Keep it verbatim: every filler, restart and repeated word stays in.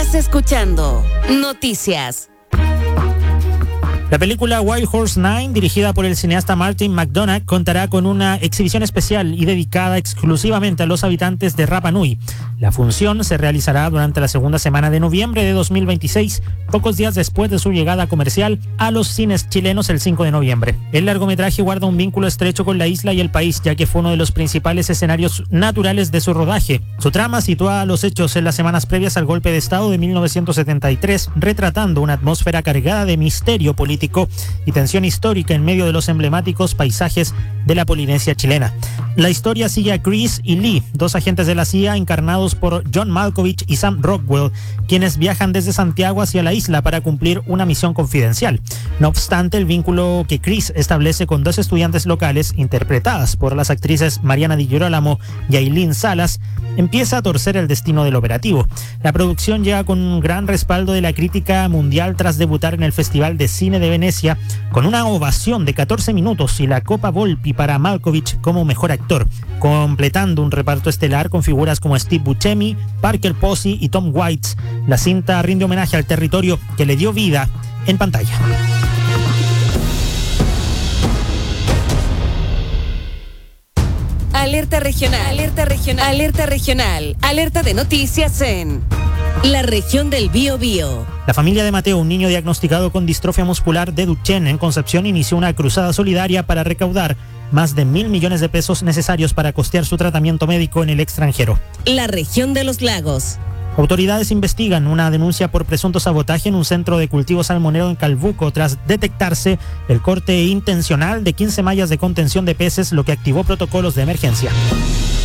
Estás escuchando Noticias. La película Wild Horse nueve, dirigida por el cineasta Martin McDonagh, contará con una exhibición especial y dedicada exclusivamente a los habitantes de Rapa Nui. La función se realizará durante la segunda semana de noviembre de dos mil veintiséis, pocos días después de su llegada comercial a los cines chilenos el cinco de noviembre. El largometraje guarda un vínculo estrecho con la isla y el país, ya que fue uno de los principales escenarios naturales de su rodaje. Su trama sitúa los hechos en las semanas previas al golpe de Estado de mil novecientos setenta y tres, retratando una atmósfera cargada de misterio político y tensión histórica en medio de los emblemáticos paisajes de la Polinesia chilena. La historia sigue a Chris y Lee, dos agentes de la C I A encarnados por John Malkovich y Sam Rockwell, quienes viajan desde Santiago hacia la isla para cumplir una misión confidencial. No obstante, el vínculo que Chris establece con dos estudiantes locales, interpretadas por las actrices Mariana Di Girolamo y Aileen Salas, empieza a torcer el destino del operativo. La producción llega con un gran respaldo de la crítica mundial tras debutar en el Festival de Cine de Venecia con una ovación de catorce minutos y la Copa Volpi para Malkovich como mejor actor, completando un reparto estelar con figuras como Steve Buscemi, Parker Posey y Tom Waits. La cinta rinde homenaje al territorio que le dio vida en pantalla. Alerta regional, alerta regional, alerta regional, alerta de noticias en la región del Biobío. La familia de Mateo, un niño diagnosticado con distrofia muscular de Duchenne en Concepción, inició una cruzada solidaria para recaudar más de mil millones de pesos necesarios para costear su tratamiento médico en el extranjero. La región de los lagos. Autoridades investigan una denuncia por presunto sabotaje en un centro de cultivo salmonero en Calbuco tras detectarse el corte intencional de quince mallas de contención de peces, lo que activó protocolos de emergencia.